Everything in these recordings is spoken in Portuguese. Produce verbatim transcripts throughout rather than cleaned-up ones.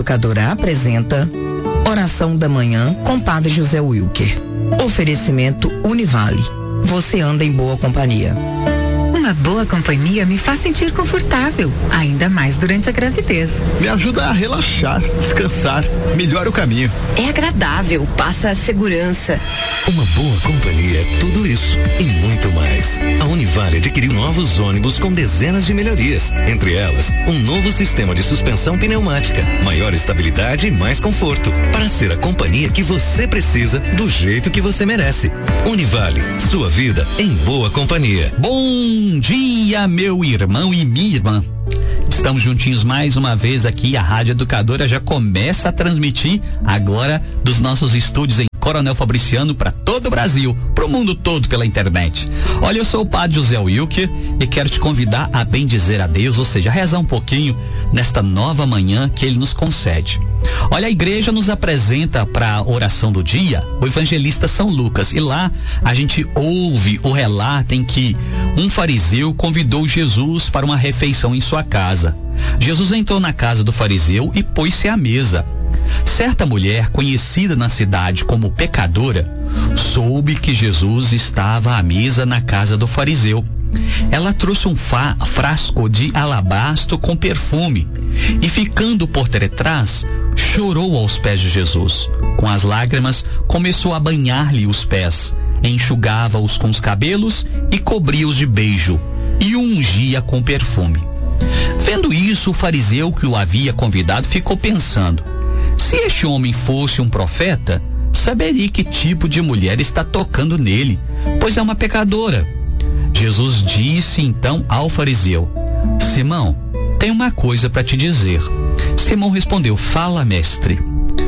Educadora apresenta Oração da Manhã com Padre José Wilker. Oferecimento Univale. Você anda em boa companhia. Uma boa companhia me faz sentir confortável, ainda mais durante a gravidez. Me ajuda a relaxar, descansar, melhora o caminho. É agradável, passa a segurança. Uma boa companhia é tudo isso e muito mais. A Univale adquiriu novos ônibus com dezenas de melhorias. Entre elas, um novo sistema de suspensão pneumática, maior estabilidade e mais conforto. Para ser a companhia que você precisa, do jeito que você merece. Univale, sua vida em boa companhia. Bom dia, meu irmão e minha irmã. Estamos juntinhos mais uma vez aqui. A Rádio Educadora já começa a transmitir agora dos nossos estúdios em Coronel Fabriciano para todo o Brasil, para o mundo todo pela internet. Olha, eu sou o Padre José Wilker e quero te convidar a bendizer a Deus, ou seja, a rezar um pouquinho nesta nova manhã que Ele nos concede. Olha, a igreja nos apresenta para a oração do dia o evangelista São Lucas, e lá a gente ouve o relato em que um fariseu convidou Jesus para uma refeição em sua casa. Jesus entrou na casa do fariseu e pôs-se à mesa. Certa mulher, conhecida na cidade como pecadora, soube que Jesus estava à mesa na casa do fariseu. Ela trouxe um fa- frasco de alabastro com perfume e, ficando por detrás, chorou aos pés de Jesus. Com as lágrimas, começou a banhar-lhe os pés, enxugava-os com os cabelos e cobria-os de beijo e o ungia com perfume. Vendo isso, o fariseu que o havia convidado ficou pensando: se este homem fosse um profeta, saberia que tipo de mulher está tocando nele, pois é uma pecadora. Jesus disse então ao fariseu: Simão, tenho uma coisa para te dizer. Simão respondeu: fala, mestre.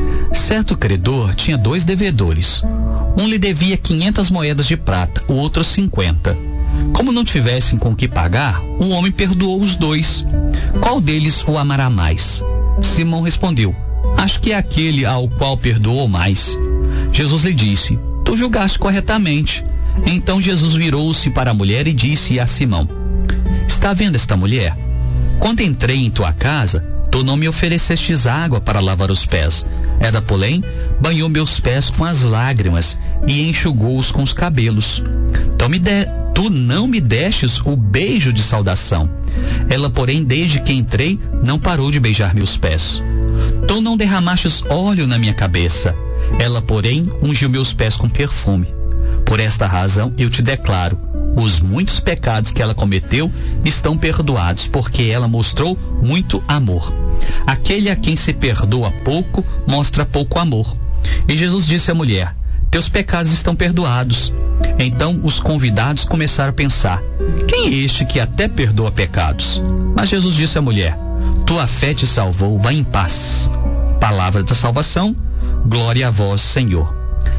Certo credor tinha dois devedores. Um lhe devia quinhentas moedas de prata, o outro cinquenta. Como não tivessem com que pagar, um homem perdoou os dois. Qual deles o amará mais? Simão respondeu: acho que é aquele ao qual perdoou mais. Jesus lhe disse: tu julgaste corretamente. Então Jesus virou-se para a mulher e disse a Simão: está vendo esta mulher? Quando entrei em tua casa, tu não me oferecestes água para lavar os pés. Ela, porém, banhou meus pés com as lágrimas e enxugou-os com os cabelos. Tu, me de... tu não me destes o beijo de saudação. Ela, porém, desde que entrei, não parou de beijar meus pés. Tu não derramastes óleo na minha cabeça. Ela, porém, ungiu meus pés com perfume. Por esta razão, eu te declaro, os muitos pecados que ela cometeu estão perdoados, porque ela mostrou muito amor. Aquele a quem se perdoa pouco, mostra pouco amor. E Jesus disse à mulher: teus pecados estão perdoados. Então os convidados começaram a pensar: quem é este que até perdoa pecados? Mas Jesus disse à mulher: tua fé te salvou, vá em paz. Palavra da salvação, glória a vós, Senhor.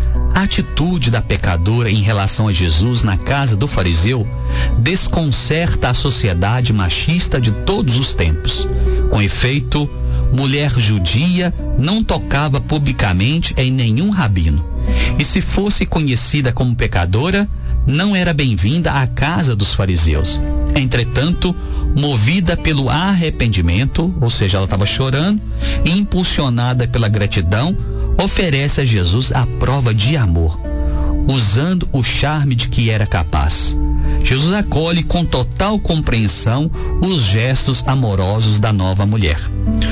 A atitude da pecadora em relação a Jesus na casa do fariseu desconcerta a sociedade machista de todos os tempos. Com efeito, mulher judia não tocava publicamente em nenhum rabino. E se fosse conhecida como pecadora, não era bem-vinda à casa dos fariseus. Entretanto, movida pelo arrependimento, ou seja, ela estava chorando, e impulsionada pela gratidão, oferece a Jesus a prova de amor, usando o charme de que era capaz. Jesus acolhe com total compreensão os gestos amorosos da nova mulher.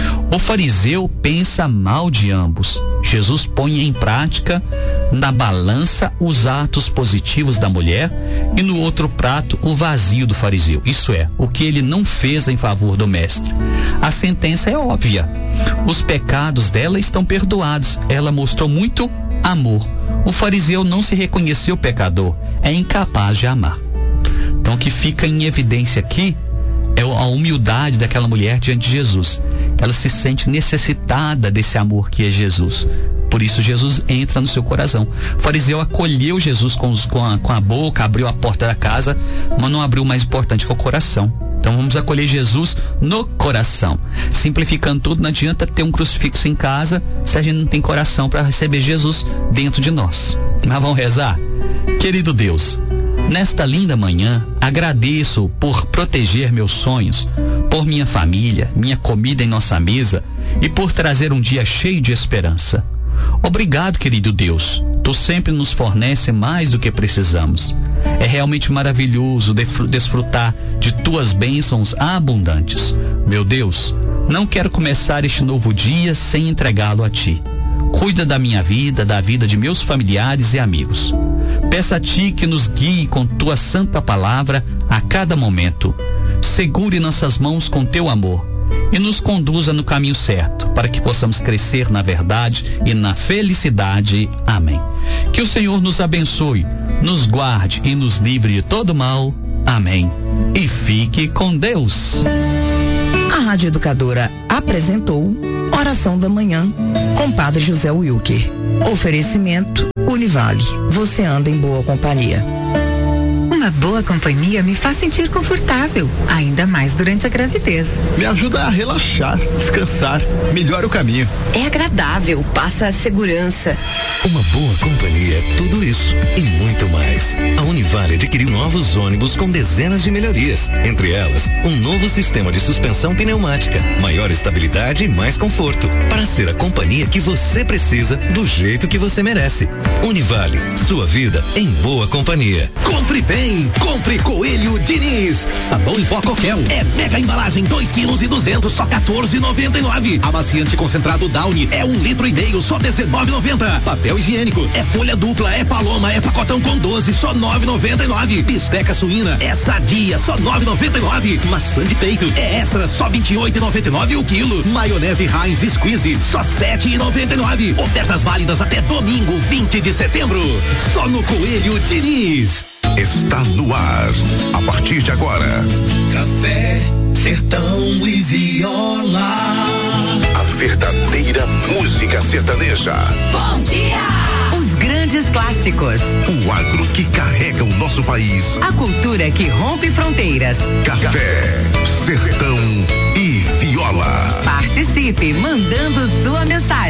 O fariseu pensa mal de ambos. Jesus põe em prática na balança os atos positivos da mulher e no outro prato o vazio do fariseu, isso é, o que ele não fez em favor do mestre. A sentença é óbvia: os pecados dela estão perdoados. Ela mostrou muito amor. O fariseu não se reconheceu pecador, é incapaz de amar. Então o que fica em evidência aqui é a humildade daquela mulher diante de Jesus. Ela se sente necessitada desse amor que é Jesus. Por isso Jesus entra no seu coração. O fariseu acolheu Jesus com, os, com, a, com a boca, abriu a porta da casa, mas não abriu o mais importante, que é o coração. Então vamos acolher Jesus no coração. Simplificando tudo, não adianta ter um crucifixo em casa se a gente não tem coração para receber Jesus dentro de nós. Mas vamos rezar? Querido Deus, nesta linda manhã, agradeço por proteger meus sonhos, por por minha família, minha comida em nossa mesa e por trazer um dia cheio de esperança. Obrigado, querido Deus. Tu sempre nos fornece mais do que precisamos. É realmente maravilhoso desfrutar de tuas bênçãos abundantes. Meu Deus, não quero começar este novo dia sem entregá-lo a ti. Cuida da minha vida, da vida de meus familiares e amigos. Peço a ti que nos guie com tua santa palavra a cada momento. Segure nossas mãos com teu amor e nos conduza no caminho certo, para que possamos crescer na verdade e na felicidade. Amém. Que o Senhor nos abençoe, nos guarde e nos livre de todo mal. Amém. E fique com Deus. A Rádio Educadora apresentou Oração da Manhã com Padre José Wilker. Oferecimento Univale. Você anda em boa companhia. Uma boa companhia me faz sentir confortável, ainda mais durante a gravidez. Me ajuda a relaxar, descansar, melhora o caminho. É agradável, passa segurança. Uma boa companhia é tudo isso e muito mais. A Univale adquiriu novos ônibus com dezenas de melhorias. Entre elas, um novo sistema de suspensão pneumática, maior estabilidade e mais conforto, para ser a companhia que você precisa, do jeito que você merece. Univale, sua vida em boa companhia. Compre bem, compre Coelho Diniz. Sabão em pó Coquel é mega embalagem, dois quilos e duzentos, só quatorze e noventa e nove. Amaciante concentrado Downy é um litro e meio, só dezenove e noventa. Papel higiênico é folha dupla, é paloma, é pacotão com doze, só nove e noventa e nove. Bisteca suína é sadia, só nove e noventa e nove. Maçã de peito é extra, só vinte e oito e noventa e nove o quilo. Maionese Heinz Squeeze, só sete e noventa e nove. Ofertas válidas até domingo, vinte de setembro. Só no Coelho Diniz. Está no ar, a partir de agora. Café, sertão e viola. A verdadeira música sertaneja. Bom dia! Os grandes clássicos. O agro que carrega o nosso país. A cultura que rompe fronteiras. Café, sertão e viola. Participe mandando sua mensagem.